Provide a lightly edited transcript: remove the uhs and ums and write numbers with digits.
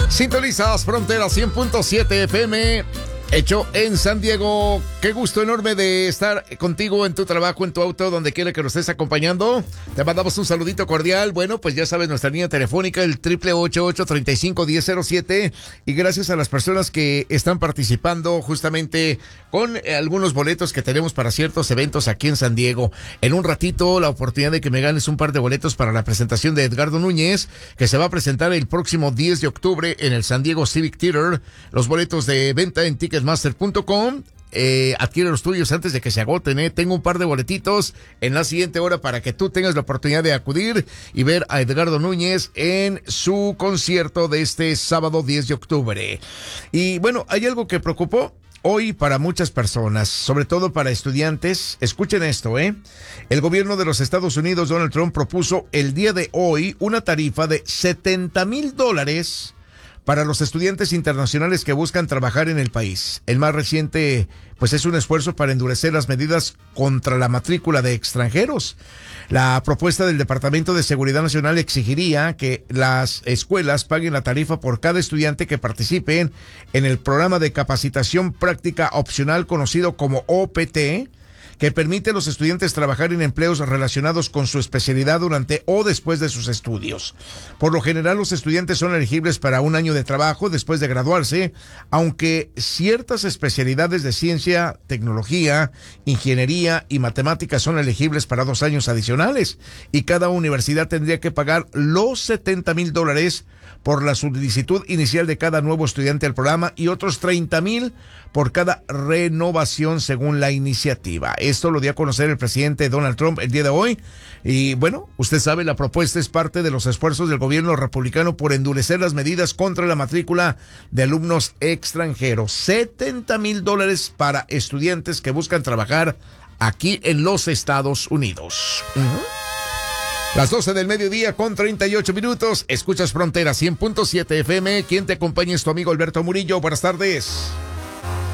Sintonizas Frontera 100.7 FM. Hecho en San Diego. Qué gusto enorme de estar contigo en tu trabajo, en tu auto, donde quiera que nos estés acompañando. Te mandamos un saludito cordial. Bueno, pues ya sabes, nuestra línea telefónica, el 888-35-1007. Y gracias a las personas que están participando justamente con algunos boletos que tenemos para ciertos eventos aquí en San Diego. En un ratito, la oportunidad de que me ganes un par de boletos para la presentación de Edgardo Núñez, que se va a presentar el próximo 10 de octubre en el San Diego Civic Theater. Los boletos de venta en Ticketmaster.com. Adquiere los tuyos antes de que se agoten. Tengo un par de boletitos en la siguiente hora para que tú tengas la oportunidad de acudir y ver a Edgardo Núñez en su concierto de este sábado 10 de octubre. Y bueno, hay algo que preocupó hoy para muchas personas, sobre todo para estudiantes. Escuchen esto, El gobierno de los Estados Unidos, Donald Trump, propuso el día de hoy una tarifa de $70,000 para los estudiantes internacionales que buscan trabajar en el país. El más reciente, pues, es un esfuerzo para endurecer las medidas contra la matrícula de extranjeros. La propuesta del Departamento de Seguridad Nacional exigiría que las escuelas paguen la tarifa por cada estudiante que participe en el programa de capacitación práctica opcional conocido como OPT, que permite a los estudiantes trabajar en empleos relacionados con su especialidad durante o después de sus estudios. Por lo general, los estudiantes son elegibles para un año de trabajo después de graduarse, aunque ciertas especialidades de ciencia, tecnología, ingeniería y matemáticas son elegibles para 2 años adicionales, y cada universidad tendría que pagar los $70,000 por la solicitud inicial de cada nuevo estudiante al programa y otros $30,000 por cada renovación según la iniciativa. Esto lo dio a conocer el presidente Donald Trump el día de hoy. Y bueno, usted sabe, la propuesta es parte de los esfuerzos del gobierno republicano por endurecer las medidas contra la matrícula de alumnos extranjeros. $70,000 para estudiantes que buscan trabajar aquí en los Estados Unidos. Las 12 del mediodía con 38 minutos. Escuchas Frontera 100.7 FM. Quien te acompaña es tu amigo Alberto Murillo. Buenas tardes.